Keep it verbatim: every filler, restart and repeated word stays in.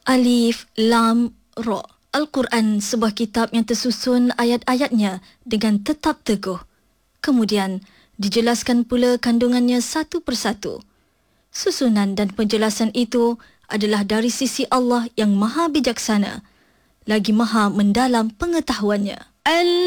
Alif, Lam, Ra. Al-Quran sebuah kitab yang tersusun ayat-ayatnya dengan tetap teguh. Kemudian, dijelaskan pula kandungannya satu persatu. Susunan dan penjelasan itu adalah dari sisi Allah yang maha bijaksana, lagi maha mendalam pengetahuannya.